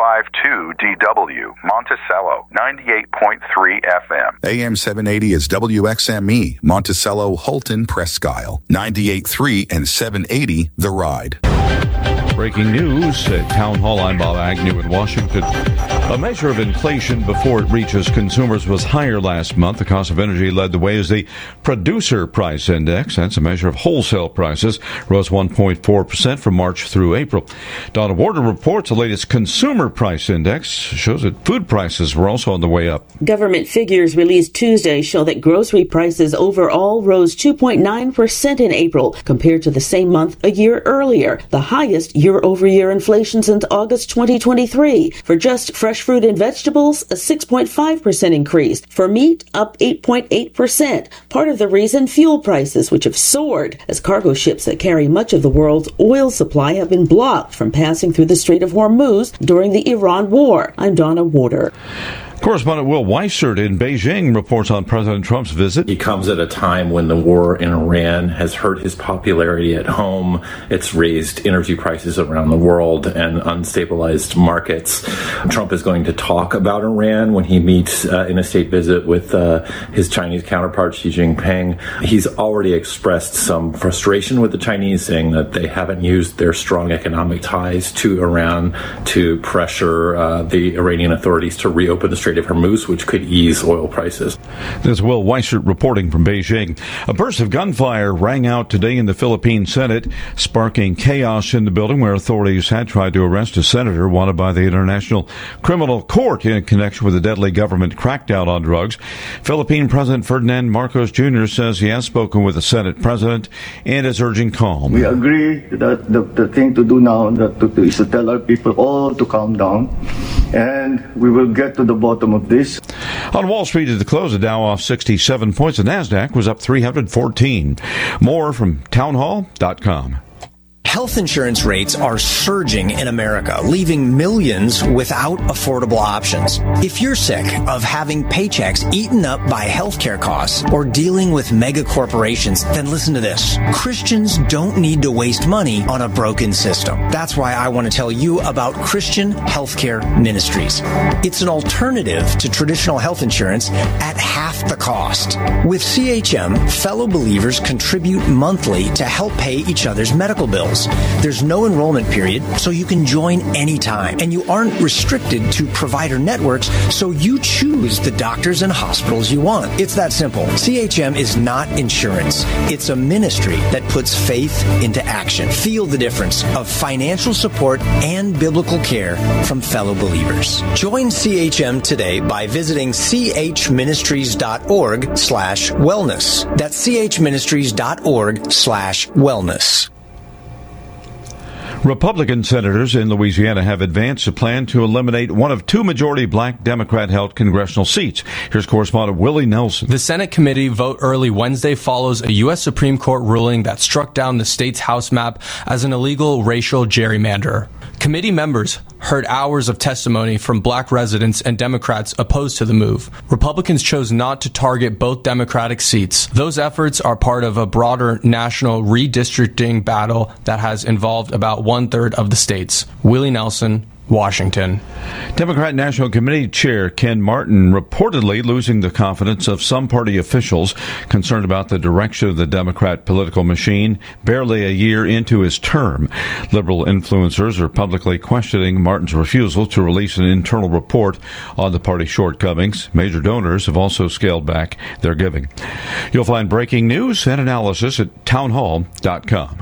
DW, Monticello, 98.3 FM. AM 780 is WXME, Monticello, Holton, Presque Isle, 98.3 and 780, The Ride. Breaking news at Town Hall. I'm Bob Agnew in Washington. A measure of inflation before it reaches consumers was higher last month. The cost of energy led the way as the Producer Price Index, that's a measure of wholesale prices, rose 1.4% from March through April. Donna Warder reports the latest Consumer Price Index shows that food prices were also on the way up. Government figures released Tuesday show that grocery prices overall rose 2.9% in April compared to the same month a year earlier, the highest year-over-year inflation since August 2023. For just fresh fruit and vegetables, a 6.5% increase. For meat, up 8.8%. Part of the reason, fuel prices, which have soared as cargo ships that carry much of the world's oil supply have been blocked from passing through the Strait of Hormuz during the Iran war. I'm Donna Warder. Correspondent Will Weissert in Beijing reports on President Trump's visit. He comes at a time when the war in Iran has hurt his popularity at home. It's raised energy prices around the world and unstabilized markets. Trump is going to talk about Iran when he meets in a state visit with his Chinese counterpart, Xi Jinping. He's already expressed some frustration with the Chinese, saying that they haven't used their strong economic ties to Iran to pressure the Iranian authorities to reopen the Strait of Hormuz, which could ease oil prices. This is Will Weissert reporting from Beijing. A burst of gunfire rang out today in the Philippine Senate, sparking chaos in the building where authorities had tried to arrest a senator wanted by the International Criminal Court in connection with the deadly government crackdown on drugs. Philippine President Ferdinand Marcos Jr. says he has spoken with the Senate president and is urging calm. We agree that the thing to do now is to tell our people all to calm down, and we will get to the bottom of this. On Wall Street at the close, the Dow off 67 points. The NASDAQ was up 314. More from townhall.com. Health insurance rates are surging in America, leaving millions without affordable options. If you're sick of having paychecks eaten up by healthcare costs or dealing with mega corporations, then listen to this. Christians don't need to waste money on a broken system. That's why I want to tell you about Christian Healthcare Ministries. It's an alternative to traditional health insurance at half the cost. With CHM, fellow believers contribute monthly to help pay each other's medical bills. There's no enrollment period, so you can join anytime. And you aren't restricted to provider networks, so you choose the doctors and hospitals you want. It's that simple. CHM is not insurance. It's a ministry that puts faith into action. Feel the difference of financial support and biblical care from fellow believers. Join CHM today by visiting chministries.org/wellness. That's chministries.org/wellness. Republican senators in Louisiana have advanced a plan to eliminate one of two majority black Democrat-held congressional seats. Here's correspondent Willie Nelson. The Senate committee vote early Wednesday follows a U.S. Supreme Court ruling that struck down the state's House map as an illegal racial gerrymander. Committee members heard hours of testimony from black residents and Democrats opposed to the move. Republicans chose not to target both Democratic seats. Those efforts are part of a broader national redistricting battle that has involved about one-third of the states. Willie Nelson, Washington. Democrat National Committee Chair Ken Martin reportedly losing the confidence of some party officials concerned about the direction of the Democrat political machine barely a year into his term. Liberal influencers are publicly questioning Martin's refusal to release an internal report on the party's shortcomings. Major donors have also scaled back their giving. You'll find breaking news and analysis at townhall.com.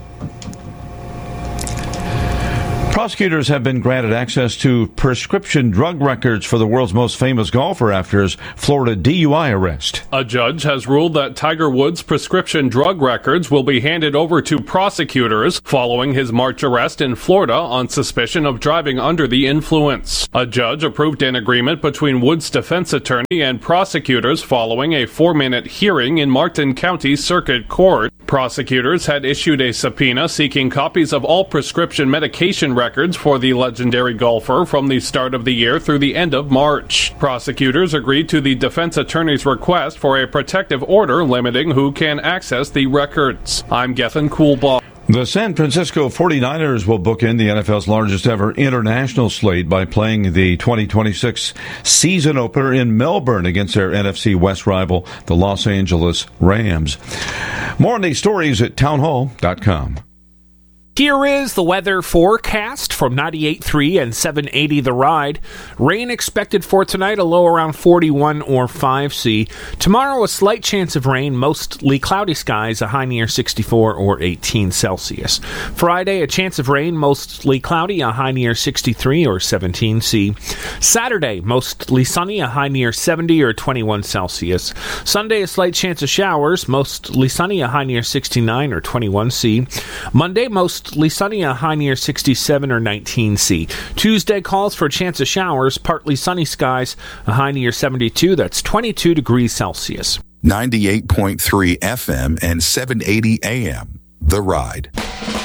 Prosecutors have been granted access to prescription drug records for the world's most famous golfer after his Florida DUI arrest. A judge has ruled that Tiger Woods' prescription drug records will be handed over to prosecutors following his March arrest in Florida on suspicion of driving under the influence. A judge approved an agreement between Woods' defense attorney and prosecutors following a 4-minute hearing in Martin County Circuit Court. Prosecutors had issued a subpoena seeking copies of all prescription medication records for the legendary golfer from the start of the year through the end of March. Prosecutors agreed to the defense attorney's request for a protective order limiting who can access the records. I'm Gethin Coolbaugh. The San Francisco 49ers will bookend the NFL's largest ever international slate by playing the 2026 season opener in Melbourne against their NFC West rival, the Los Angeles Rams. More on these stories at townhall.com. Here is the weather forecast from 98.3 and 780 The Ride. Rain expected for tonight, a low around 41 or 5C. Tomorrow, a slight chance of rain, mostly cloudy skies, a high near 64 or 18 Celsius. Friday, a chance of rain, mostly cloudy, a high near 63 or 17 C. Saturday, mostly sunny, a high near 70 or 21 Celsius. Sunday, a slight chance of showers, mostly sunny, a high near 69 or 21 C. Monday, mostly sunny, a high near 67 or 19 C. Tuesday calls for a chance of showers, partly sunny skies, a high near 72, that's 22 degrees Celsius. 98.3 FM and 780 AM. The Ride.